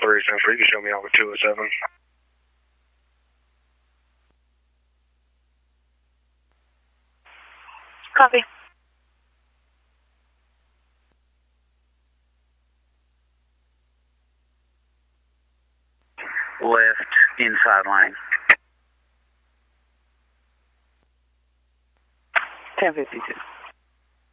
3 transfer. You can show me over 207. Copy. Left inside lane. 1052.